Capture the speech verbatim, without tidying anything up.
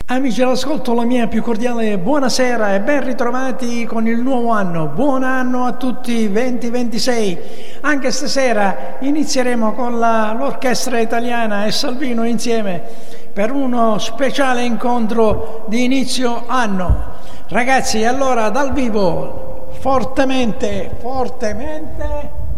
Amici all'ascolto, la mia più cordiale buonasera e ben ritrovati con il nuovo anno. Buon anno a tutti, venti ventisei. Anche stasera inizieremo con la, l'orchestra italiana e Salvino insieme per uno speciale incontro di inizio anno. Ragazzi, allora dal vivo, fortemente, fortemente...